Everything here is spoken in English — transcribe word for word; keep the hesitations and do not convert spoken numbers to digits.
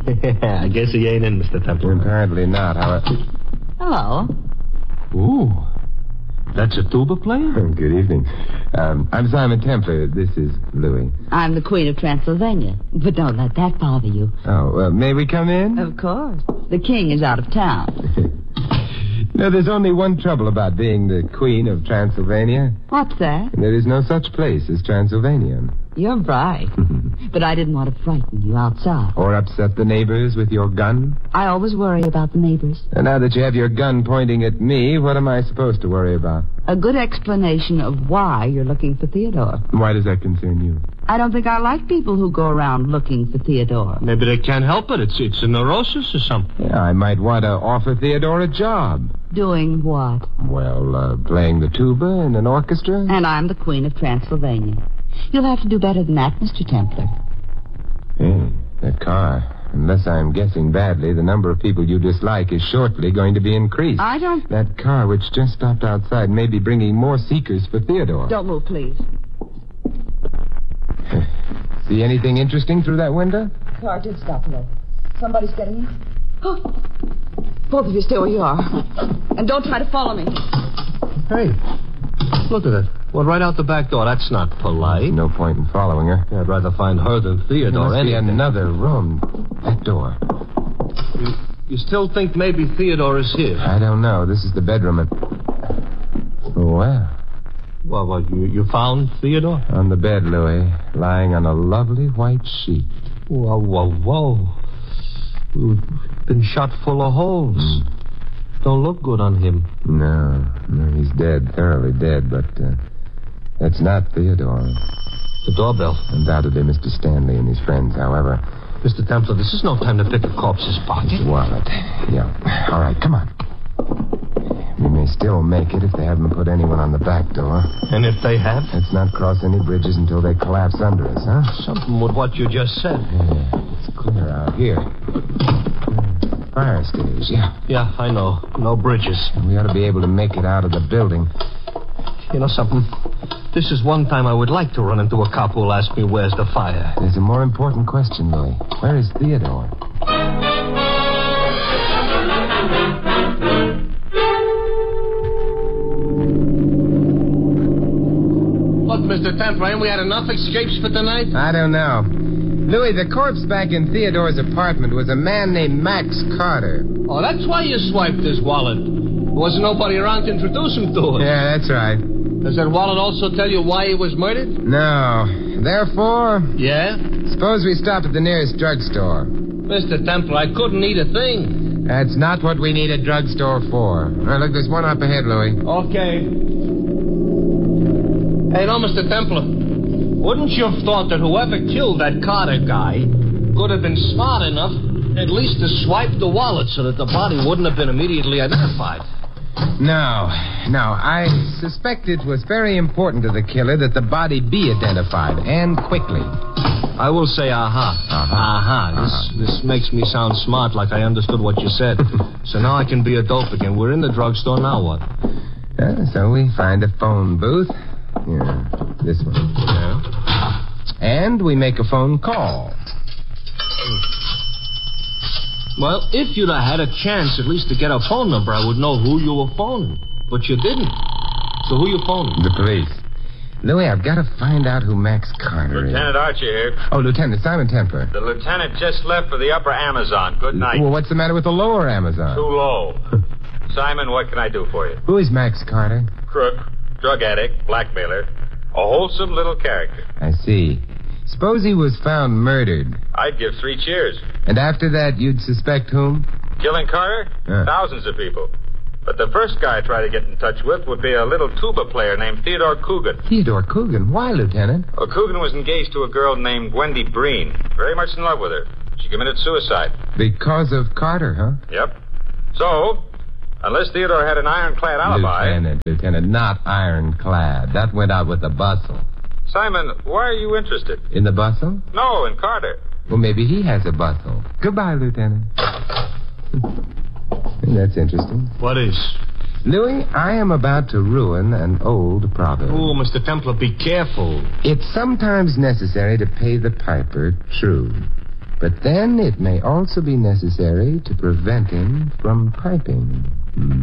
I guess he ain't in, Mister Templar. Apparently not, however. Hello. Ooh. That's a tuba player? Good evening. Um, I'm Simon Templar. This is Louis. I'm the Queen of Transylvania. But don't let that bother you. Oh, uh, may we come in? Of course. The king is out of town. No, there's only one trouble about being the Queen of Transylvania. What's that? There is no such place as Transylvania. You're right. But I didn't want to frighten you outside. Or upset the neighbors with your gun. I always worry about the neighbors. And now that you have your gun pointing at me, what am I supposed to worry about? A good explanation of why you're looking for Theodore. Why does that concern you? I don't think I like people who go around looking for Theodore. Maybe they can't help it. It's it's a neurosis or something. Yeah, I might want to offer Theodore a job. Doing what? Well, uh, playing the tuba in an orchestra. And I'm the Queen of Transylvania. You'll have to do better than that, Mister Templar. Hey, that car. Unless I'm guessing badly, the number of people you dislike is shortly going to be increased. I don't... That car which just stopped outside may be bringing more seekers for Theodore. Don't move, please. See anything interesting through that window? The car did stop below. Somebody's getting in. Oh. Both of you stay where you are. And don't try to follow me. Hey, look at it. Well, right out the back door. That's not polite. No point in following her. I'd rather find her than Theodore. There must be anything. another room. That door. You, you still think maybe Theodore is here? I don't know. This is the bedroom. And... Well. Well, well, you, you found Theodore? On the bed, Louis, lying on a lovely white sheet. Whoa, whoa, whoa. We've been shot full of holes. Mm. Don't look good on him. No, no, he's dead, thoroughly dead, but uh, that's not Theodore. The doorbell. Undoubtedly Mister Stanley and his friends, however. Mister Templar, this is no time to pick a corpse's pocket. His wallet. Yeah. All right, come on. We may still make it if they haven't put anyone on the back door. And if they have? Let's not cross any bridges until they collapse under us, huh? Something with what you just said. Yeah, it's clear out here. Fire escapes, yeah. Yeah, I know. No bridges. We ought to be able to make it out of the building. You know something? This is one time I would like to run into a cop who'll ask me where's the fire. There's a more important question, Louis. Where is Theodore? Look, Mister Templar, ain't we had enough escapes for tonight? I don't know. Louis, the corpse back in Theodore's apartment was a man named Max Carter. Oh, that's why you swiped his wallet. There wasn't nobody around to introduce him to it. Yeah, that's right. Does that wallet also tell you why he was murdered? No. Therefore... Yeah? Suppose we stop at the nearest drugstore. Mister Templar, I couldn't eat a thing. That's not what we need a drugstore for. All right, look, there's one up ahead, Louis. Okay. Hey, no, Mister Templar. Wouldn't you have thought that whoever killed that Carter guy could have been smart enough at least to swipe the wallet so that the body wouldn't have been immediately identified? No, no. I suspect it was very important to the killer that the body be identified, and quickly. I will say aha. Uh-huh. Aha. This, Uh-huh. this makes me sound smart, like I understood what you said. So now I can be a dope again. We're in the drugstore, now what? Uh, so we find a phone booth. Yeah, this one. Yeah. And we make a phone call. Well, if you'd have had a chance at least to get a phone number, I would know who you were phoning. But you didn't. So who you phoning? The police. Louis, I've got to find out who Max Carter Lieutenant is. Archer here. Oh, Lieutenant Simon Templar. The lieutenant just left for the upper Amazon. Good night. Well, what's the matter with the lower Amazon? Too low. Simon, what can I do for you? Who is Max Carter? Crook, drug addict, blackmailer. A wholesome little character. I see. Suppose he was found murdered. I'd give three cheers. And after that, you'd suspect whom? Killing Carter? Uh. Thousands of people. But the first guy I try to get in touch with would be a little tuba player named Theodore Coogan. Theodore Coogan? Why, Lieutenant? Well, Coogan was engaged to a girl named Wendy Breen. Very much in love with her. She committed suicide. Because of Carter, huh? Yep. So, unless Theodore had an ironclad alibi... Lieutenant, Lieutenant, not ironclad. That went out with the bustle. Simon, why are you interested? In the bustle? No, in Carter. Well, maybe he has a bustle. Goodbye, Lieutenant. That's interesting. What is? Louis, I am about to ruin an old proverb. Oh, Mister Templar, be careful. It's sometimes necessary to pay the piper true. But then it may also be necessary to prevent him from piping.